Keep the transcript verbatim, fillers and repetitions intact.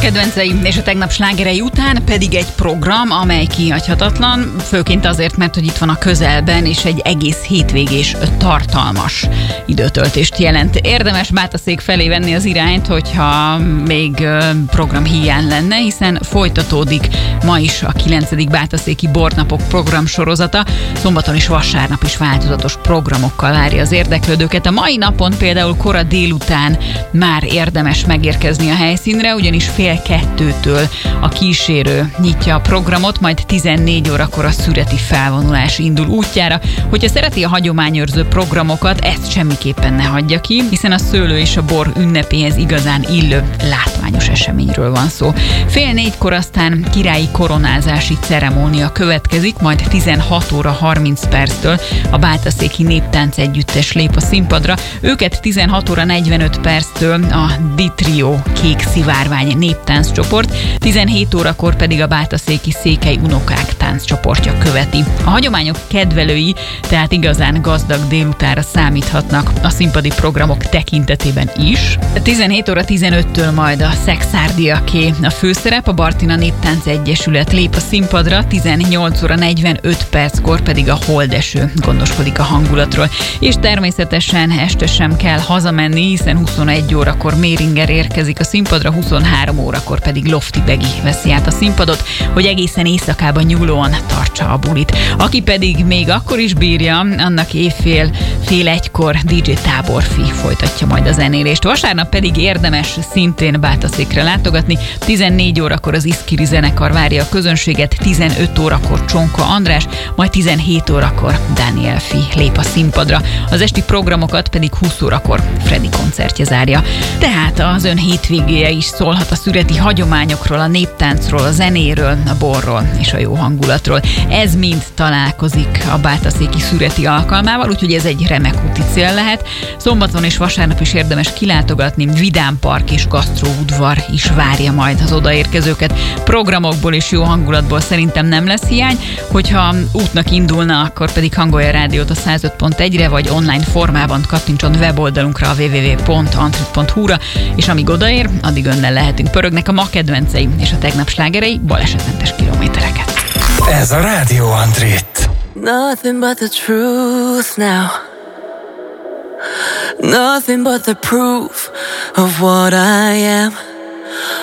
kedvencei és a tegnap slágerei után pedig egy program, amely kihagyhatatlan, főként azért, mert hogy itt van a közelben, és egy egész hétvégés tartalmas időtöltést jelent. Érdemes Bátaszék felé venni az irányt, hogyha még program hiány lenne, hiszen folytatódik ma is a kilencedik Bátaszéki Bornapok programsorozata. Szombaton és vasárnap is változatos programokkal várja az érdeklődőket. A mai napon például kora délután már érdemes megérkezni a helyszínre, ugyanis fél kettőtől a kísérő nyitja a programot, majd tizennégy órakor a szüreti felvonulás indul útjára. Hogyha szereti a hagyományőrző programokat, ezt semmiképpen ne hagyja ki, hiszen a szőlő és a bor ünnepéhez igazán illő látványos eseményről van szó. Fél négykor aztán királyi koronázási ceremónia következik, majd tizenhat óra harminc perctől a Bátaszéki Néptánc Együttes lép a színpadra. Őket tizenhat óra negyvenöt perctől a Ditrio Kék Szivárvány néptánccsoport, tizenhét órakor pedig a Bátaszéki Székely Unokák tánccsoportja követi. A hagyományok kedvelői tehát igazán gazdag délutára számíthatnak a színpadi programok tekintetében is. tizenhét óra tizenöttől majd a Szexárdiaké a főszerep, a Bartina Néptánc Egyesület lép a színpadra, tizennyolc óra negyvenöt perckor pedig a Holdeső gondoskodik a hangulatról. És természetesen este sem kell hazamenni, hiszen huszonegy órakor Méringer érkezik a színpadra, huszonhárom órakor pedig Lofty Begi veszi át a színpadot, hogy egészen éjszakában nyúlóan tartsa a bulit. Aki pedig még akkor is bírja, annak éjfél fél egykor dé dzsé Táborfi folytatja majd a zenélést. Vasárnap pedig érdemes szintén Bátaszékre látogatni. tizennégy órakor az Iszkiri zenekar várja a közönséget, tizenöt órakor Csonka András, majd tizenhét órakor Daniel Fi lép a színpadra. Az esti programokat pedig húsz órakor Freddy koncertje zárja. Tehát az ön hétvégéje is szólhat a szüreti hagyományokról, a néptáncról, a zenéről, a borról és a jó hangulatról. Ez mind találkozik a Bátaszéki szüreti alkalmával, úgyhogy ez egy remek úti cél lehet. Szombaton és vasárnap is érdemes kilátogatni, Vidám Park és gasztróudvar is várja majd az odaérkezőket. Programokból és jó hangulatból szerintem nem lesz hiány, hogyha útnak indulna, akkor pedig hangolja a rádiót a száz öt pont egyre, vagy online formában kattintson weboldalunkra a double-u double-u double-u pont antrit pont hu-ra, és amíg odaér, addig önnel lehetünk. Pörögnek a ma kedvencei és a tegnap slágerei, balesetmentes kilométereket. Ez a Rádió Antrit. Nothing but the truth now. Nothing but the proof of what I am.